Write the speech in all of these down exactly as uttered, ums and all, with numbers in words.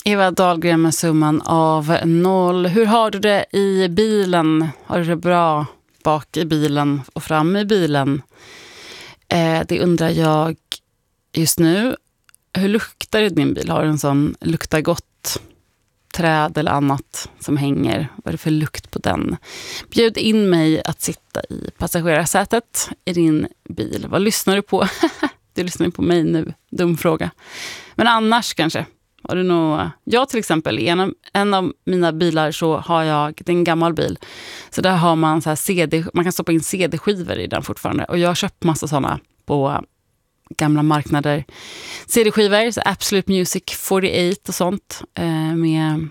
Eva Dahlgren med summan av noll. Hur har du det i bilen? Har du det bra bak i bilen och fram i bilen? Eh, det undrar jag just nu. Hur luktar det i din bil? Har du en sån luktar gott träd eller annat som hänger? Vad är det för lukt på den? Bjud in mig att sitta i passagerarsätet i din bil. Vad lyssnar du på? Du lyssnar på mig nu. Dum fråga. Men annars kanske. Har du nog... Jag till exempel, i en, en av mina bilar så har jag, det är en gammal bil. Så där har man så här C D, man kan stoppa in C D-skivor i den fortfarande. Och jag har köpt massa sådana på gamla marknader. C D-skivor, så Absolute Music fyrtioåtta och sånt. Eh, med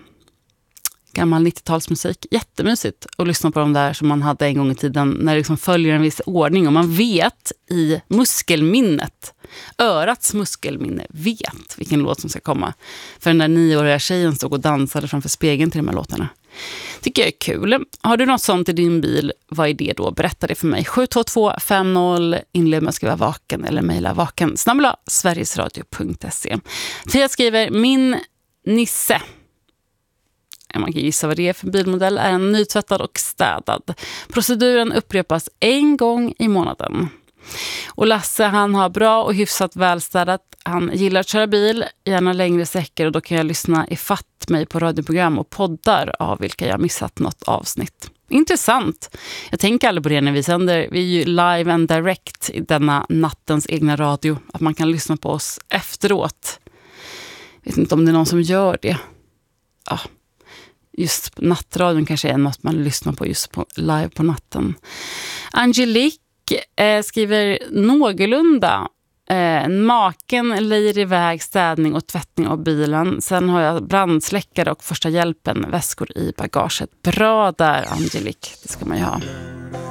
gammal nittiotalsmusik. Jättemysigt att lyssna på de där som man hade en gång i tiden. När det liksom följer en viss ordning. Och man vet i muskelminnet. Örats muskelminne vet vilken låt som ska komma. För den där nioåriga tjejen stod och dansade framför spegeln till de här låtarna. Tycker jag är kul. Har du något sånt i din bil? Vad är det då? Berätta det för mig. sju två två fem noll inled med att skriva vaken eller mejla vaken snabel-a sverigesradio punkt se. Tia skriver, min Nisse, man kan gissa vad det är för bilmodell, är en nytvättad och städad. Proceduren upprepas en gång i månaden. Och Lasse, han har bra och hyfsat välstädat. Han gillar att köra bil, gärna längre sträckor, och då kan jag lyssna i fatt mig på radioprogram och poddar av vilka jag missat något avsnitt. Intressant. Jag tänker aldrig på det när vi sänder. Vi är ju live and direct i denna nattens egna radio. Att man kan lyssna på oss efteråt. Jag vet inte om det är någon som gör det. Ja. Just nattradion kanske är något man lyssnar på just på live på natten. Angelique eh, skriver någorlunda. Eh, maken lejer iväg städning och tvättning av bilen. Sen har jag brandsläckare och första hjälpen, väskor i bagaget. Bra där, Angelique. Det ska man ju ha.